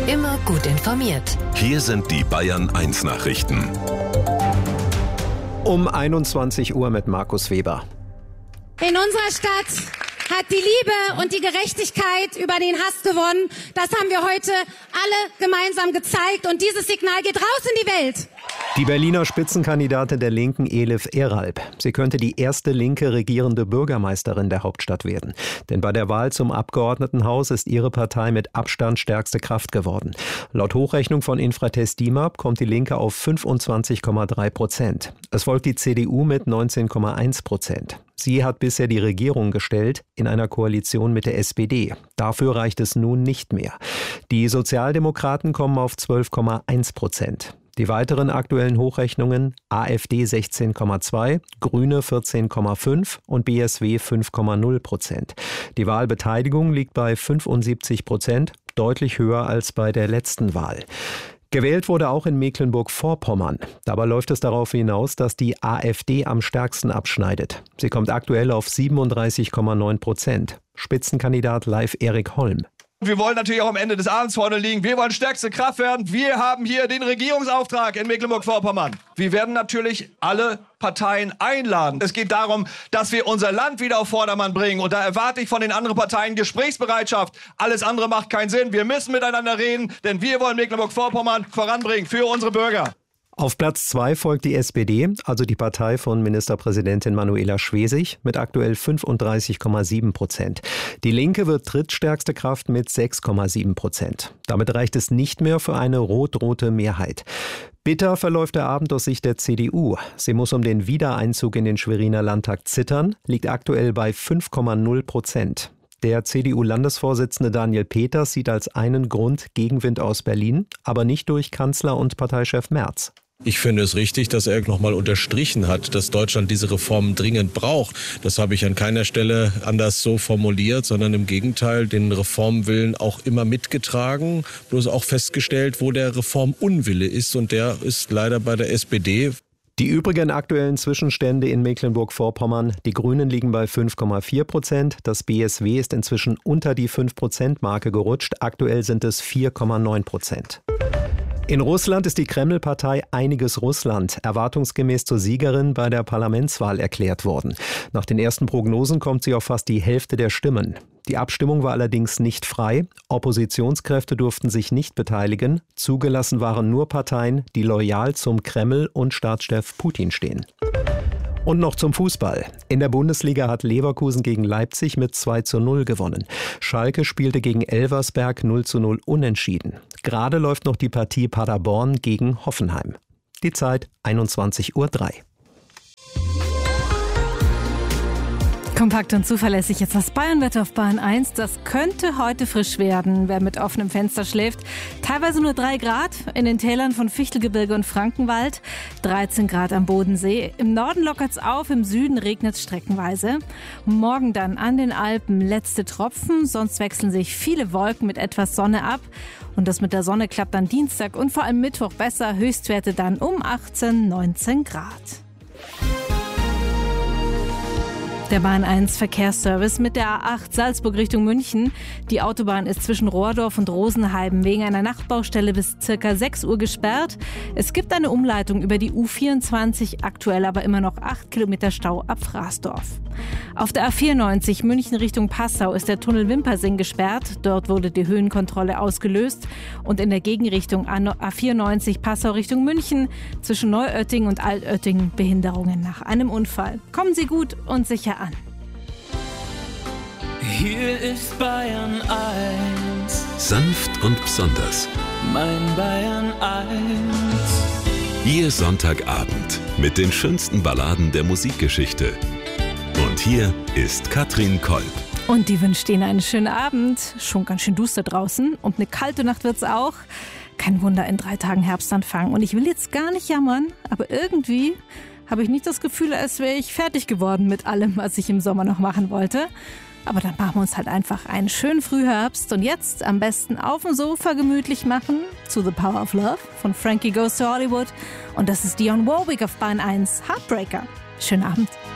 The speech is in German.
Immer gut informiert. Hier sind die Bayern 1 Nachrichten. Um 21 Uhr mit Markus Weber. In unserer Stadt hat die Liebe und die Gerechtigkeit über den Hass gewonnen. Das haben wir heute alle gemeinsam gezeigt und dieses Signal geht raus in die Welt. Die Berliner Spitzenkandidatin der Linken, Elif Eralp. Sie könnte die erste linke regierende Bürgermeisterin der Hauptstadt werden. Denn bei der Wahl zum Abgeordnetenhaus ist ihre Partei mit Abstand stärkste Kraft geworden. Laut Hochrechnung von Infratest DIMAP kommt die Linke auf 25,3%. Es folgt die CDU mit 19,1%. Sie hat bisher die Regierung gestellt in einer Koalition mit der SPD. Dafür reicht es nun nicht mehr. Die Sozialdemokraten kommen auf 12,1%. Die weiteren aktuellen Hochrechnungen: AfD 16,2, Grüne 14,5 und BSW 5,0%. Die Wahlbeteiligung liegt bei 75%, deutlich höher als bei der letzten Wahl. Gewählt wurde auch in Mecklenburg-Vorpommern. Dabei läuft es darauf hinaus, dass die AfD am stärksten abschneidet. Sie kommt aktuell auf 37,9%. Spitzenkandidat Leif Erik Holm. Wir wollen natürlich auch am Ende des Abends vorne liegen. Wir wollen stärkste Kraft werden. Wir haben hier den Regierungsauftrag in Mecklenburg-Vorpommern. Wir werden natürlich alle Parteien einladen. Es geht darum, dass wir unser Land wieder auf Vordermann bringen. Und da erwarte ich von den anderen Parteien Gesprächsbereitschaft. Alles andere macht keinen Sinn. Wir müssen miteinander reden, denn wir wollen Mecklenburg-Vorpommern voranbringen für unsere Bürger. Auf Platz 2 folgt die SPD, also die Partei von Ministerpräsidentin Manuela Schwesig, mit aktuell 35,7%. Die Linke wird drittstärkste Kraft mit 6,7%. Damit reicht es nicht mehr für eine rot-rote Mehrheit. Bitter verläuft der Abend aus Sicht der CDU. Sie muss um den Wiedereinzug in den Schweriner Landtag zittern, liegt aktuell bei 5,0%. Der CDU-Landesvorsitzende Daniel Peters sieht als einen Grund Gegenwind aus Berlin, aber nicht durch Kanzler und Parteichef Merz. Ich finde es richtig, dass er nochmal unterstrichen hat, dass Deutschland diese Reformen dringend braucht. Das habe ich an keiner Stelle anders so formuliert, sondern im Gegenteil den Reformwillen auch immer mitgetragen, bloß auch festgestellt, wo der Reformunwille ist, und der ist leider bei der SPD. Die übrigen aktuellen Zwischenstände in Mecklenburg-Vorpommern: die Grünen liegen bei 5,4%, das BSW ist inzwischen unter die 5%-Marke gerutscht, aktuell sind es 4,9%. In Russland ist die Kreml-Partei Einiges Russland erwartungsgemäß zur Siegerin bei der Parlamentswahl erklärt worden. Nach den ersten Prognosen kommt sie auf fast die Hälfte der Stimmen. Die Abstimmung war allerdings nicht frei. Oppositionskräfte durften sich nicht beteiligen. Zugelassen waren nur Parteien, die loyal zum Kreml und Staatschef Putin stehen. Und noch zum Fußball. In der Bundesliga hat Leverkusen gegen Leipzig mit 2:0 gewonnen. Schalke spielte gegen Elversberg 0:0 unentschieden. Gerade läuft noch die Partie Paderborn gegen Hoffenheim. Die Zeit 21:03 Uhr. Kompakt und zuverlässig jetzt das Bayernwetter auf Bayern 1. Das könnte heute frisch werden, wer mit offenem Fenster schläft. Teilweise nur 3 Grad in den Tälern von Fichtelgebirge und Frankenwald, 13 Grad am Bodensee. Im Norden lockert's auf, im Süden regnet's streckenweise. Morgen dann an den Alpen letzte Tropfen, sonst wechseln sich viele Wolken mit etwas Sonne ab. Und das mit der Sonne klappt dann Dienstag und vor allem Mittwoch besser. Höchstwerte dann um 18, 19 Grad. Der Bahn 1 Verkehrsservice mit der A8 Salzburg Richtung München. Die Autobahn ist zwischen Rohrdorf und Rosenheim wegen einer Nachtbaustelle bis ca. 6 Uhr gesperrt. Es gibt eine Umleitung über die U24, aktuell aber immer noch 8 Kilometer Stau ab Fraßdorf. Auf der A94 München Richtung Passau ist der Tunnel Wimpersing gesperrt. Dort wurde die Höhenkontrolle ausgelöst. Und in der Gegenrichtung A94 Passau Richtung München zwischen Neuötting und Altötting Behinderungen nach einem Unfall. Kommen Sie gut und sicher an. Hier ist Bayern 1. Sanft und besonders. Mein Bayern 1. Ihr Sonntagabend mit den schönsten Balladen der Musikgeschichte. Und hier ist Katrin Kolb. Und die wünscht Ihnen einen schönen Abend. Schon ganz schön duster draußen und eine kalte Nacht wird's auch. Kein Wunder, in 3 Tagen Herbstanfang. Und ich will jetzt gar nicht jammern, aber irgendwie habe ich nicht das Gefühl, als wäre ich fertig geworden mit allem, was ich im Sommer noch machen wollte. Aber dann machen wir uns halt einfach einen schönen Frühherbst und jetzt am besten auf dem Sofa gemütlich machen zu The Power of Love von Frankie Goes to Hollywood. Und das ist Dionne Warwick auf Bayern 1 Heartbreaker. Schönen Abend.